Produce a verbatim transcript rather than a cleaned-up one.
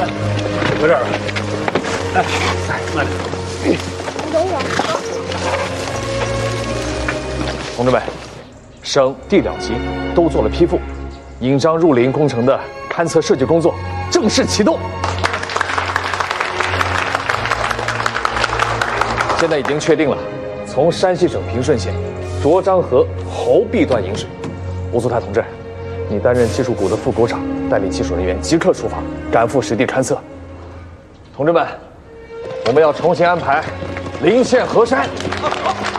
搁这儿吧。哎，慢点。 等我。 同志们，省地两级都做了批复，引章入林工程的勘测设计工作正式启动。现在已经确定了，从山西省平顺县卓漳河侯壁段引水。吴祖泰同志，你担任技术股的副股长，带领技术人员即刻出发，赶赴实地勘测。同志们，我们要重新安排临县河山。